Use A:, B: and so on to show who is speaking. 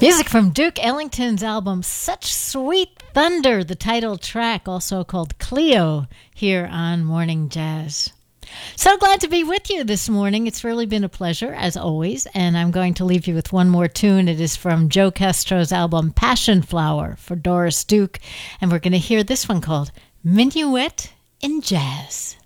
A: Music from Duke Ellington's album Such Sweet Thunder, the title track, also called Cleo, here on Morning Jazz. So glad to be with you this morning. It's really been a pleasure, as always, and I'm going to leave you with one more tune. It is from Joe Castro's album Passion Flower for Doris Duke, and we're going to hear this one called Minuet in Jazz.